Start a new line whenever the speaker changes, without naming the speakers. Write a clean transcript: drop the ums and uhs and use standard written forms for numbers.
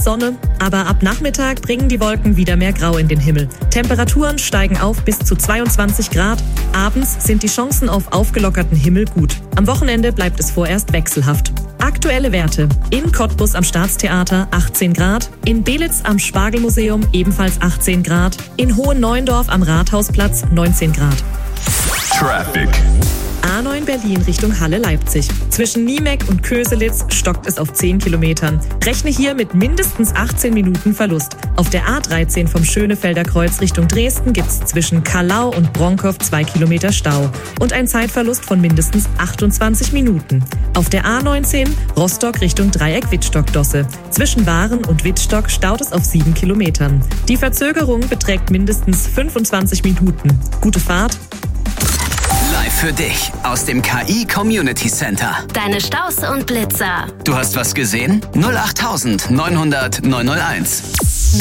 Sonne, aber ab Nachmittag bringen die Wolken wieder mehr Grau in den Himmel. Temperaturen steigen auf bis zu 22 Grad. Abends sind die Chancen auf aufgelockerten Himmel gut. Am Wochenende bleibt es vorerst wechselhaft. Aktuelle Werte: in Cottbus am Staatstheater 18 Grad, in Belitz am Spargelmuseum ebenfalls 18 Grad, in Hohenneuendorf am Rathausplatz 19 Grad.
Traffic.
A9 Berlin Richtung Halle-Leipzig. Zwischen Niemeck und Köselitz stockt es auf 10 Kilometern. Rechne hier mit mindestens 18 Minuten Verlust. Auf der A13 vom Schönefelder Kreuz Richtung Dresden gibt's zwischen Kallau und Bronkow 2 Kilometer Stau und ein Zeitverlust von mindestens 28 Minuten. Auf der A19 Rostock Richtung Dreieck Wittstock-Dosse. Zwischen Waren und Wittstock staut es auf 7 Kilometern. Die Verzögerung beträgt mindestens 25 Minuten. Gute Fahrt.
Live für dich aus dem KI Community Center.
Deine Staus und Blitzer.
Du hast was gesehen? 08900 901.